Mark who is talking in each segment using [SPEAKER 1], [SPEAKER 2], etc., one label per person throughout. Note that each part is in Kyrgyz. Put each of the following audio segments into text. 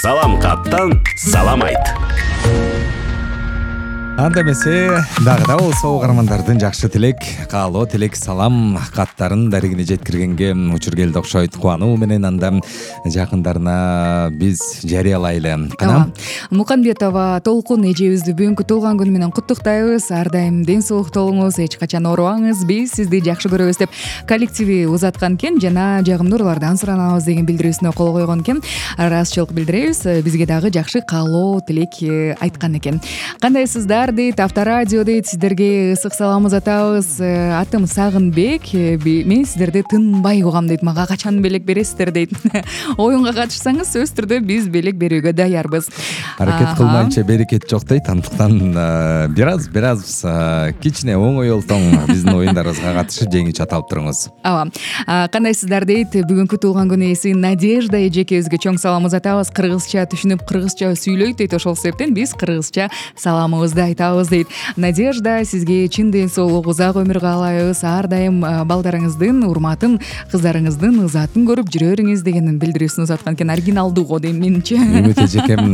[SPEAKER 1] салам каттан салам айт.
[SPEAKER 2] Анда эмесе дагы да болсо угармандардын жакшы тилек, каалоо тилек, салам каттарын дарегине жеткиргенге учур келди окшойт. Кубануу менен анда жакындарына биз жарыялайлы. Кана
[SPEAKER 3] Муканбетова Толкун эжебизди бүгүнкү туулган күнү менен куттуктайбыз. Ар дайым ден соолукта болуңуз, эч качан оорубаңыз. Биз сизди жакшы көрөбүз деп коллективи узаткан экен жана жагымдуу уруулардан суранабыз деген билдирүүсүнө кол койгон экен. Ыраазычылык билдиребиз. Бизге дагы жакшы каалоо тилек айткан экен. Кандайсыздар дейт, Авторадио дейт, сиздерге ысык салам узатабыз. Атым Сагынбек, мен сиздерди тынбай угам дейт. Мага качан белек бересиздер дейт. Оюнга катышсаңыз сөзсүз түрдө биз белек берүүгө даярбыз.
[SPEAKER 2] Аракет кылмайынча берекет жок дейт. Андыктан бир аз кичине оңой олтоң биздин оюндарыбызга катышып жеңүүчү аталып туруңуз.
[SPEAKER 3] Ооба. Кандайсыздар дейт, бүгүнкү туулган күнү ээси Надежда эжекебизге чоң салам узатабыз. Кыргызча түшүнүп, кыргызча сүйлөйт дейт. Ошол себептен биз кыргызча саламыбызды айтабыз дейт. Надежда, сизге чын ден соолук, узак өмүр каалайбыз. Ар дайым балдарыңыздын урматын, кыздарыңыздын ызатын көрүп жүрө бериңиз деген билдирүүсүн узаткан экен. Оригиналдуу го дейм менчи.
[SPEAKER 2] Үмүт эжекем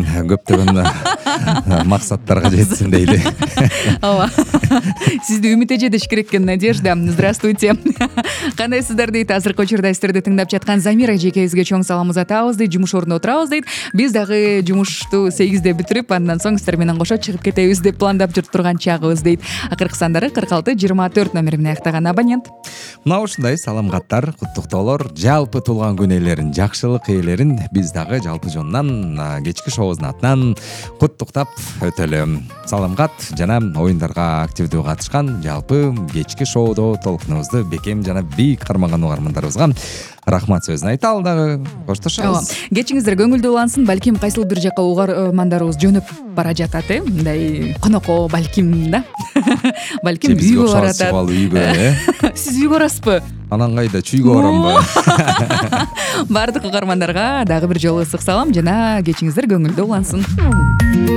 [SPEAKER 2] көптөгөн максаттарга жетсин дейли.
[SPEAKER 3] Ооба. Сизди Үмүт эже деш керек экен, Надежда. Здравствуйте. Кандайсыздар дейт, азыркы учурда сиздерди тыңдап жаткан Замира эжекебизге чоң салам узатабыз дейт. Жумуш ордуна отурабыз дейт. Биз дагы жумушту 8-де бүтүрүп, андан соң сиздер менен кошо чыгып кетебиз деп пландап жүрүп турган чагыбыз дейт. Акыркы сандары 46-24 номери менен аяктаган абонент.
[SPEAKER 2] Мына ушундай салам каттар, куттуктоолор, жалпы туулган күн ээлерин, жакшылык ээлерин биз дагы жалпы жонунан кечки шоубуздун атынан куттуктап өтөлү. Салам кат жана оюндарга активдүү катышкан, жалпы кечки шоудо толкунубузду бекем жана бийик кармаган угармандарыбызга рахмат сөзүн айталы дагы коштошобуз.
[SPEAKER 3] Кечиңиздер көңүлдүү улансын. Балким кайсыл бир жака угармандарыбыз жөнөп бара жатат, мындай конокко балким да. Балким үйгө баратат. Сиз үйгө барасызбы?
[SPEAKER 2] Анан кайда чүйгө барамбы?
[SPEAKER 3] Бардык угармандарга дагы бир жолу ысык салам жана кечиңиздер көңүлдүү улансын.